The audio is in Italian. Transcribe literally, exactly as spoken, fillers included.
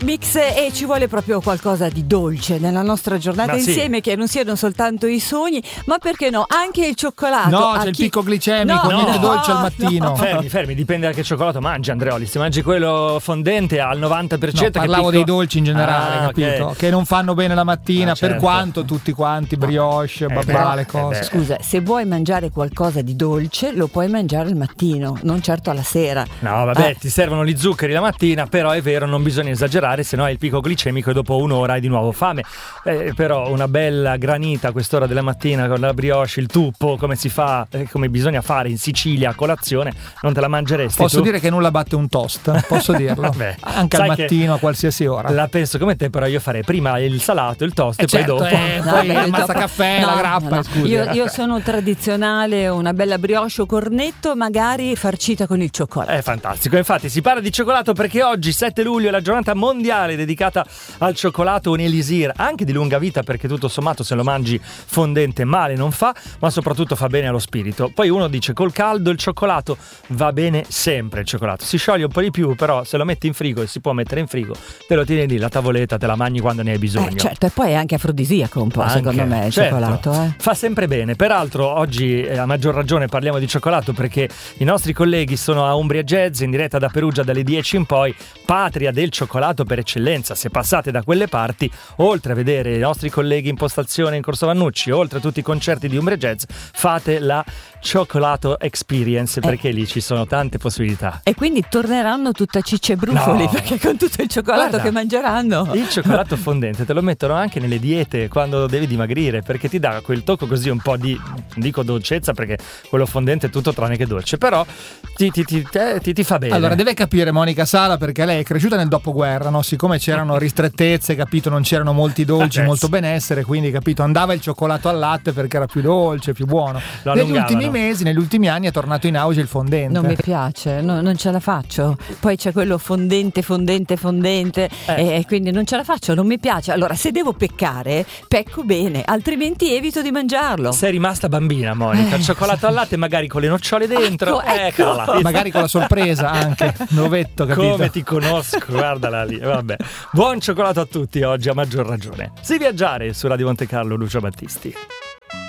mix e ci vuole proprio qualcosa di dolce nella nostra giornata ma insieme, sì, che non siano soltanto i sogni, ma perché no, anche il cioccolato. No, c'è chi... il picco glicemico, no, niente no, dolce no, al mattino. no. Fermi, fermi, dipende da che cioccolato mangi, Andreoli. Se mangi quello fondente al novanta per cento, no, parlavo che picco... dei dolci in generale, ah, capito? Okay. Che non fanno bene la mattina, ah, certo. per quanto tutti quanti brioche, eh babà, beh, le cose. eh Scusa, se vuoi mangiare qualcosa di dolce lo puoi mangiare al mattino, non certo alla sera. No, vabbè, eh. ti servono gli zuccheri la mattina, però è vero, non bisogna esagerare, se no hai il picco glicemico e dopo un'ora hai di nuovo fame. Eh, però una bella granita a quest'ora della mattina con la brioche, il tuppo, come si fa, eh, come bisogna fare in Sicilia a colazione, non te la mangeresti? Posso tu? dire che nulla batte un toast, posso dirlo. Beh, anche al mattino a qualsiasi ora. La penso come te, però io farei prima il salato, il toast eh e certo, poi dopo eh, No, poi beh, il mazza dopo- caffè, no, la grappa, no, no. scusa. Io, io sono tradizionale, una bella brioche o cornetto, magari farcita con il cioccolato. È fantastico, infatti si parla di cioccolato perché oggi sette luglio è la giornata mondiale dedicata al cioccolato, un elisir anche di lunga vita, perché tutto sommato se lo mangi fondente male non fa, ma soprattutto fa bene allo spirito. Poi uno dice col caldo il cioccolato va bene sempre, il cioccolato si scioglie un po' di più, però se lo metti in frigo, e si può mettere in frigo, te lo tieni lì la tavoletta, te la mangi quando ne hai bisogno. Eh, certo, e poi è anche afrodisiaco un po', Anche, secondo me, il certo. cioccolato. Eh. Fa sempre bene. Peraltro oggi eh, a maggior ragione parliamo di cioccolato perché i nostri colleghi sono a Umbria Jazz in diretta da Perugia dalle dieci in poi, patria del cioccolato per eccellenza. Se passate da quelle parti, oltre a vedere i nostri colleghi in postazione in Corso Vannucci, oltre a tutti i concerti di Umbria Jazz, fate la Cioccolato Experience perché eh. lì ci sono tante possibilità. E quindi torneranno tutta cicce e brufoli, No. perché con tutto il cioccolato Guarda, che mangeranno. Il cioccolato fondente te lo mettono anche nelle diete quando devi dimagrire, perché ti dà quel tocco così un po' di, non dico dolcezza perché quello fondente è tutto tranne che dolce, però ti, ti, ti, eh, ti, ti fa bene. Allora deve capire Monica Sala, perché lei è cresciuta nel dopoguerra, no? Siccome c'erano ristrettezze, capito, non c'erano molti dolci, Adesso. molto benessere, quindi capito, andava il cioccolato al latte perché era più dolce, più buono. Lo Negli allungavano. ultimi mesi, negli ultimi anni è tornato in auge il fondente. Non mi piace, no, non ce la faccio. Poi c'è quello fondente, fondente, fondente, Eh. e quindi non ce la faccio, non mi piace. Allora, se devo peccare, pecco bene, altrimenti evito di mangiarlo. Sei rimasta bambina, Monica. Il cioccolato al latte, magari con le nocciole dentro. Ecco, ecco. Eccola là. Magari con la sorpresa anche, novetto, capito? Come ti conosco, guardala lì. Vabbè. Buon cioccolato a tutti oggi, a maggior ragione. Si viaggiare su Radio Monte Carlo, Lucio Battisti.